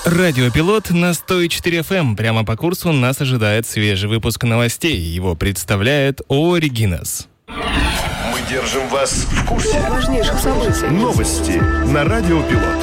Радиопилот на 104 FM. Прямо по курсу нас ожидает свежий выпуск новостей. Его представляет ООО «Регинас». Мы держим вас в курсе важнейших событий. Новости на Радиопилот.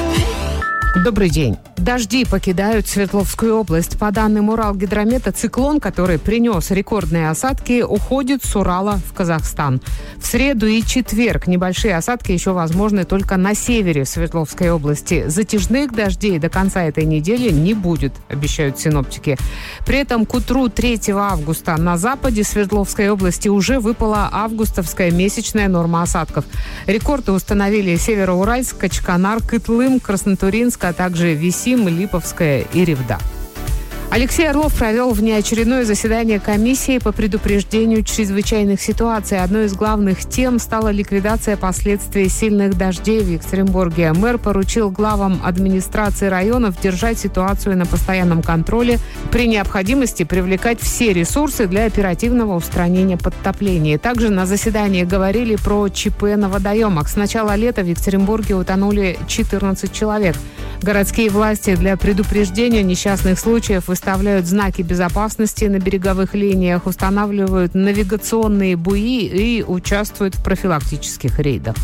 Добрый день. Дожди покидают Свердловскую область. По данным Уралгидромета, циклон, который принес рекордные осадки, уходит с Урала в Казахстан. В среду и четверг небольшие осадки еще возможны только на севере Свердловской области. Затяжных дождей до конца этой недели не будет, обещают синоптики. При этом к утру 3 августа на западе Свердловской области уже выпала августовская месячная норма осадков. Рекорды установили Североуральск, Качканар, Кытлым, Краснотуринск, а также Висим, Липовская и Ревда. Алексей Орлов провел внеочередное заседание комиссии по предупреждению чрезвычайных ситуаций. Одной из главных тем стала ликвидация последствий сильных дождей в Екатеринбурге. Мэр поручил главам администрации районов держать ситуацию на постоянном контроле, при необходимости привлекать все ресурсы для оперативного устранения подтоплений. Также на заседании говорили про ЧП на водоемах. С начала лета в Екатеринбурге утонули 14 человек. Городские власти для предупреждения несчастных случаев выставляют знаки безопасности на береговых линиях, устанавливают навигационные буи и участвуют в профилактических рейдах.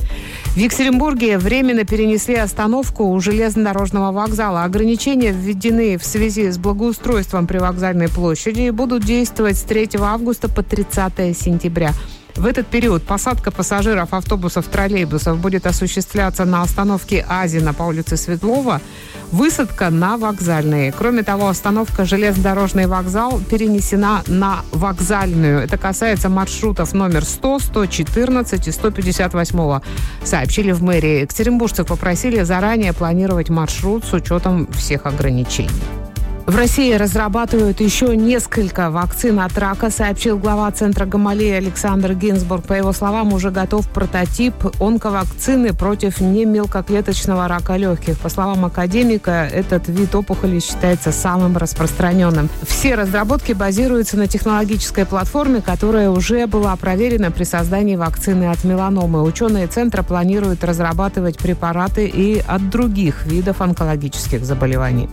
В Екатеринбурге временно перенесли остановку у железнодорожного вокзала. Ограничения введены в связи с благоустройством привокзальной площади и будут действовать с 3 августа по 30 сентября. В этот период посадка пассажиров автобусов, троллейбусов будет осуществляться на остановке Азина по улице Светлова, высадка на Вокзальной. Кроме того, остановка железнодорожный вокзал перенесена на Вокзальную. Это касается маршрутов номер 100, 114 и 158, сообщили в мэрии. Екатеринбуржцев попросили заранее планировать маршрут с учетом всех ограничений. В России разрабатывают еще несколько вакцин от рака, сообщил глава Центра Гамалеи Александр Гинзбург. По его словам, уже готов прототип онковакцины против немелкоклеточного рака легких. По словам академика, этот вид опухоли считается самым распространенным. Все разработки базируются на технологической платформе, которая уже была проверена при создании вакцины от меланомы. Ученые Центра планируют разрабатывать препараты и от других видов онкологических заболеваний.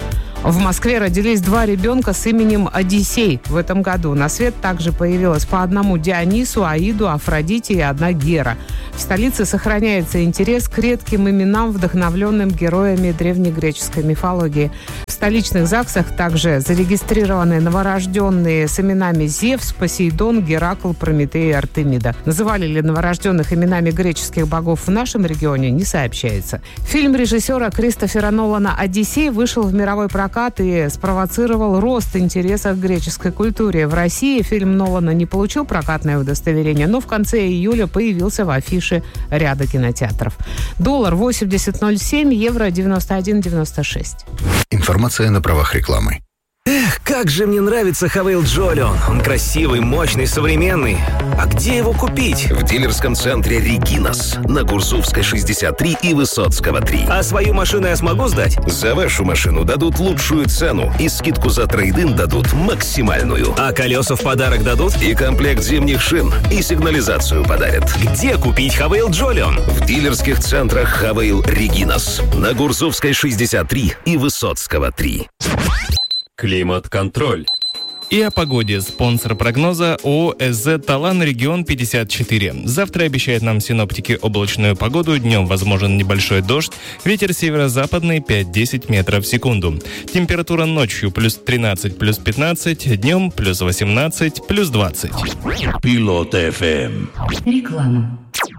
В Москве родились 2 ребенка с именем Одиссей в этом году. На свет также появилось по одному Дионису, Аиду, Афродите и 1 Гера. В столице сохраняется интерес к редким именам, вдохновленным героями древнегреческой мифологии. В столичных ЗАГСах также зарегистрированы новорожденные с именами Зевс, Посейдон, Геракл, Прометей и Артемида. Называли ли новорожденных именами греческих богов в нашем регионе, не сообщается. Фильм режиссера Кристофера Нолана «Одиссей» вышел в мировой прокат и спровоцировал рост интереса к греческой культуре. В России фильм Нолана не получил прокатное удостоверение, но в конце июля появился в афише ряда кинотеатров. Доллар 80.07, евро 91.96. Информация на правах рекламы. Эх, как же мне нравится Хавейл Джолион. Он красивый, мощный, современный. А где его купить? В дилерском центре «Регинас» на Гурзувской 63 и Высоцкого 3. А свою машину я смогу сдать? За вашу машину дадут лучшую цену и скидку за трейд-ин дадут максимальную. А колеса в подарок дадут? И комплект зимних шин, и сигнализацию подарят. Где купить Хавейл Джолион? В дилерских центрах «Хавейл Регинас» на Гурзувской 63 и Высоцкого 3. Климат-контроль. И о погоде. Спонсор прогноза ООО «СЗ Талан Регион 54». Завтра обещают нам синоптики облачную погоду. Днем возможен небольшой дождь. Ветер северо-западный 5-10 метров в секунду. Температура ночью плюс 13, плюс 15. Днем плюс 18, плюс 20. Пилот FM. Реклама.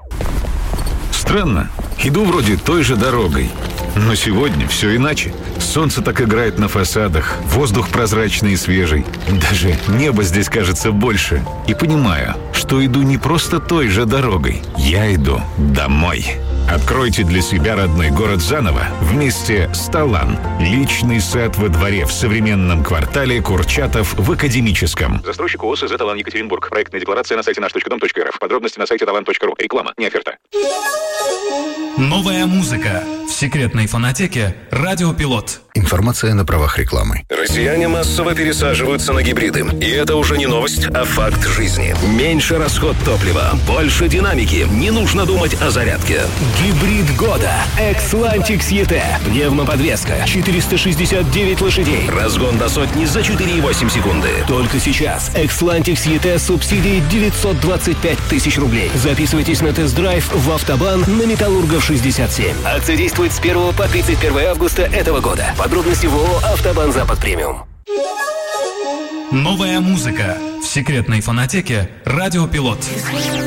Странно. Иду вроде той же дорогой. Но сегодня все иначе. Солнце так играет на фасадах, воздух прозрачный и свежий. Даже небо здесь кажется больше. И понимаю, что иду не просто той же дорогой. Я иду домой. Откройте для себя родной город заново вместе с Талан. Личный сад во дворе в современном квартале Курчатов в Академическом. Застройщик ООО «СЗ Талан Екатеринбург». Проектная декларация на сайте наш.дом.рф. Подробности на сайте talan.ru. Реклама, не оферта. Новая музыка. в секретной фонотеке «Радио Пилот». Информация на правах рекламы. Россияне массово пересаживаются на гибриды. И это уже не новость, а факт жизни. Меньше расход топлива, больше динамики. Не нужно думать о зарядке. Гибрид года. Xlantix ET. Пневмоподвеска. 469 лошадей. Разгон до сотни за 4,8 секунды. Только сейчас. Xlantix ET с субсидией 925 тысяч рублей. Записывайтесь на тест-драйв в Автобан на Металлургов 67. Акция действует с 1 по 31 августа этого года. Подробности в ООО «Автобан Запад Премиум». Новая музыка в секретной фонотеке «Радио Пилот».